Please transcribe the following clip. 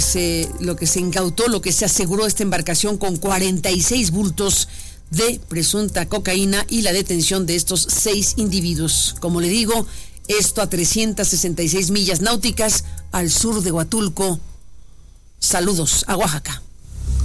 lo que se incautó, lo que se aseguró esta embarcación con 46 bultos de presunta cocaína y la detención de estos 6 individuos. Como le digo, esto a 366 millas náuticas al sur de Huatulco. Saludos a Oaxaca.